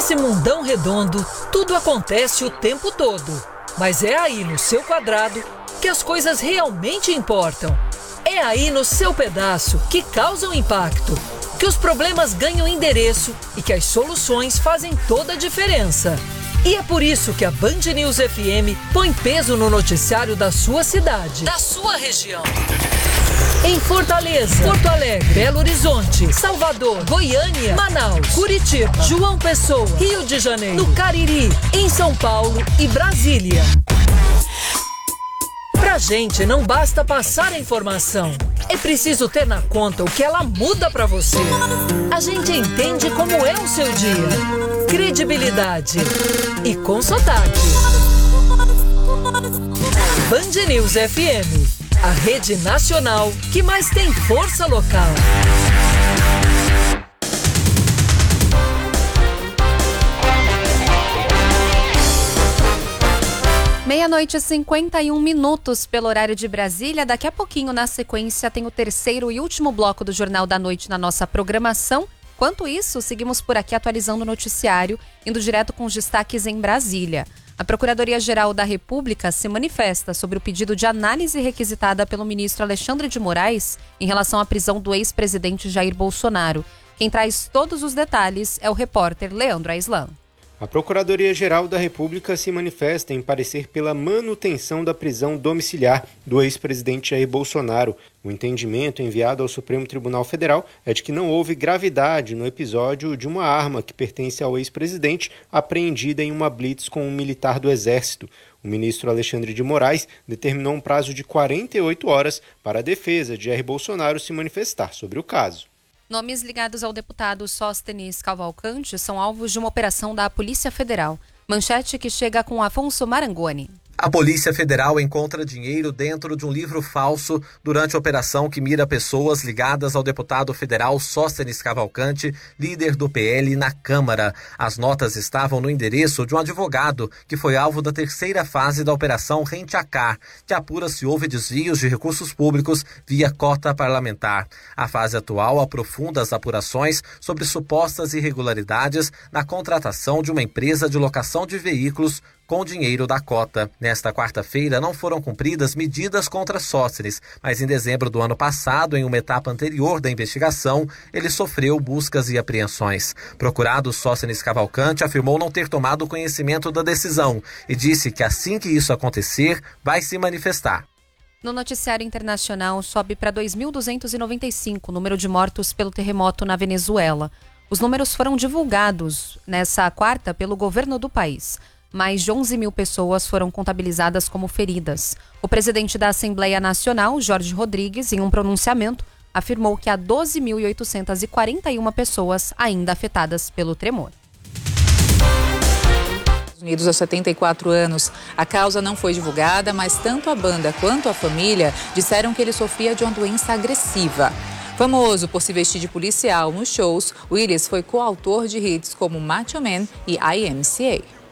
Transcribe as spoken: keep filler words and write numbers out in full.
Nesse mundão redondo, tudo acontece o tempo todo. Mas é aí no seu quadrado que as coisas realmente importam. É aí no seu pedaço que causam impacto, que os problemas ganham endereço e que as soluções fazem toda a diferença. E é por isso que a Band News F M põe peso no noticiário da sua cidade, da sua região. Em Fortaleza, Porto Alegre, Belo Horizonte, Salvador, Goiânia, Manaus, Curitiba, João Pessoa, Rio de Janeiro, no Cariri, em São Paulo e Brasília. Pra gente não basta passar a informação, é preciso ter na conta o que ela muda pra você. A gente entende como é o seu dia. Credibilidade e com sotaque. Band News F M, a rede nacional que mais tem força local. Meia-noite e cinquenta e um minutos pelo horário de Brasília. Daqui a pouquinho, na sequência, tem o terceiro e último bloco do Jornal da Noite na nossa programação. Enquanto isso, seguimos por aqui atualizando o noticiário, indo direto com os destaques em Brasília. A Procuradoria-Geral da República se manifesta sobre o pedido de análise requisitada pelo ministro Alexandre de Moraes em relação à prisão do ex-presidente Jair Bolsonaro. Quem traz todos os detalhes é o repórter Leandro Aislan. A Procuradoria-Geral da República se manifesta em parecer pela manutenção da prisão domiciliar do ex-presidente Jair Bolsonaro. O entendimento enviado ao Supremo Tribunal Federal é de que não houve gravidade no episódio de uma arma que pertence ao ex-presidente apreendida em uma blitz com um militar do Exército. O ministro Alexandre de Moraes determinou um prazo de quarenta e oito horas para a defesa de Jair Bolsonaro se manifestar sobre o caso. Nomes ligados ao deputado Sóstenes Cavalcante são alvos de uma operação da Polícia Federal. Manchete que chega com Afonso Marangoni. A Polícia Federal encontra dinheiro dentro de um livro falso durante a operação que mira pessoas ligadas ao deputado federal Sóstenes Cavalcante, líder do P L na Câmara. As notas estavam no endereço de um advogado que foi alvo da terceira fase da Operação Rente-a-Car, que apura se houve desvios de recursos públicos via cota parlamentar. A fase atual aprofunda as apurações sobre supostas irregularidades na contratação de uma empresa de locação de veículos com dinheiro da cota. Nesta quarta-feira não foram cumpridas medidas contra Sóstenes, mas em dezembro do ano passado, em uma etapa anterior da investigação, ele sofreu buscas e apreensões. Procurado, Sóstenes Cavalcante afirmou não ter tomado conhecimento da decisão e disse que assim que isso acontecer, vai se manifestar. No noticiário internacional, sobe para dois mil duzentos e noventa e cinco o número de mortos pelo terremoto na Venezuela. Os números foram divulgados nessa quarta pelo governo do país. Mais de onze mil pessoas foram contabilizadas como feridas. O presidente da Assembleia Nacional, Jorge Rodrigues, em um pronunciamento, afirmou que há doze mil oitocentas e quarenta e uma pessoas ainda afetadas pelo tremor. Unidos há setenta e quatro anos. A causa não foi divulgada, mas tanto a banda quanto a família disseram que ele sofria de uma doença agressiva. Famoso por se vestir de policial nos shows, Willis foi coautor de hits como Macho Man e I M C A.